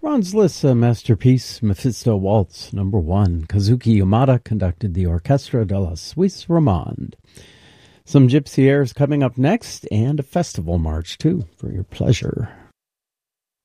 Franz Liszt, a masterpiece, Mephisto Waltz, number 1. Kazuki Yamada conducted the Orchestra de la Suisse Romande. Some gypsy airs coming up next, and a festival march, too, for your pleasure.